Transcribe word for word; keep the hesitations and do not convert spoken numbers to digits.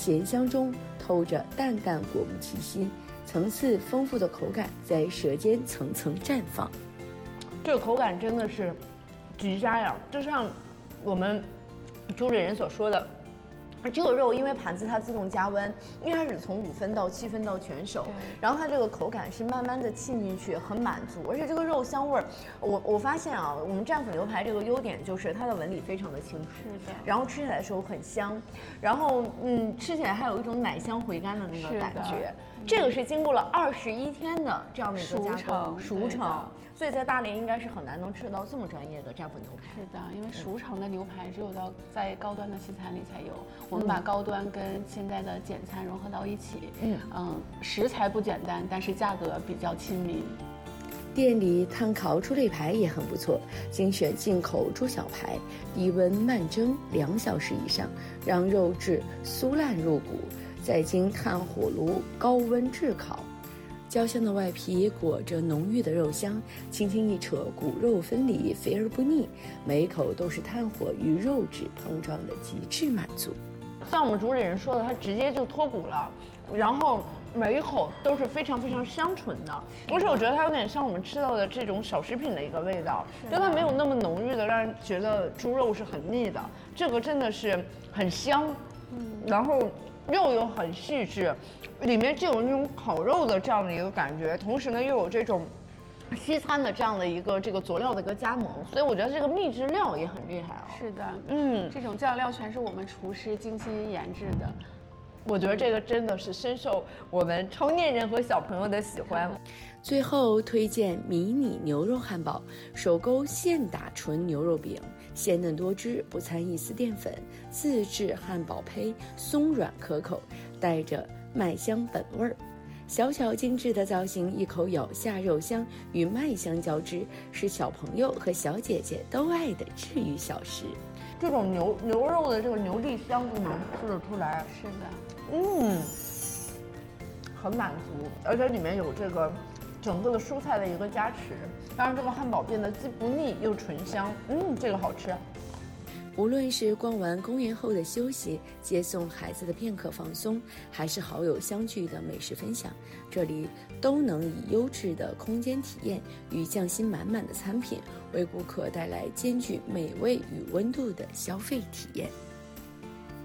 咸香中透着淡淡果木气息，层次丰富的口感在舌尖层层绽放。 这个口感真的是极佳呀！就像我们主理人所说的，这个肉因为盘子它自动加温，一开始从五分到七分到全熟，然后它这个口感是慢慢的沁进去，很满足，而且这个肉香味儿，我我发现啊，我们战斧牛排这个优点就是它的纹理非常的清楚， 是的， 然后吃起来的时候很香，然后嗯，吃起来还有一种奶香回甘的那个感觉。这个是经过了二十一天的这样的一个加工熟成，所以在大连应该是很难能吃到这么专业的战斧牛排。 是的，因为熟成的牛排只有到在高端的西餐里才有。我们把高端跟现在的简餐融合到一起，嗯嗯，食材不简单，但是价格比较亲民。 店里炭烤猪肋排也很不错，精选进口猪小排，低温慢蒸两小时以上，让肉质酥烂入骨，再经炭火炉高温炙烤，焦香的外皮裹着浓郁的肉香，轻轻一扯，骨肉分离，肥而不腻，每一口都是炭火与肉质碰撞的极致满足。 像我们主理人说的，它直接就脱骨了，然后每一口都是非常非常香醇的，而且我觉得它有点像我们吃到的这种小食品的一个味道，就它没有那么浓郁的让人觉得猪肉是很腻的，这个真的是很香，嗯，然后肉又很细致，里面就有那种烤肉的这样的一个感觉，同时呢又有这种西餐的这样的一个这个佐料的一个加盟，所以我觉得这个秘制料也很厉害哦。 是的， 嗯， 这种酱料全是我们厨师精心研制的。 我觉得这个真的是深受我们成年人和小朋友的喜欢。 最后推荐迷你牛肉汉堡，手工现打纯牛肉饼，鲜嫩多汁，不掺一丝淀粉，自制汉堡胚，松软可口，带着麦香本味儿。小巧精致的造型，一口咬下，肉香与麦香交织，是小朋友和小姐姐都爱的治愈小食。 这种牛牛肉的这个牛粒香就能吃得出来。 是的， 嗯，很满足，而且里面有这个整个的蔬菜的一个加持，让这个汉堡变得既不腻又醇香。嗯，这个好吃。 无论是逛完公园后的休息，接送孩子的片刻放松，还是好友相聚的美食分享，这里都能以优质的空间体验与匠心满满的餐品，为顾客带来兼具美味与温度的消费体验。